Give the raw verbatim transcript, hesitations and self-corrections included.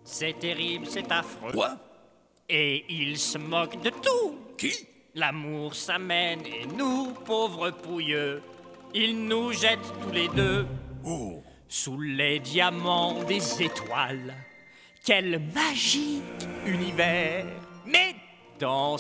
C'est terrible, c'est affreux. Quoi? Et il se moque de tout. Qui? L'amour s'amène et nous, pauvres pouilleux, il nous jette tous les deux Oh. sous les diamants des étoiles. Quel magique univers! Mais dans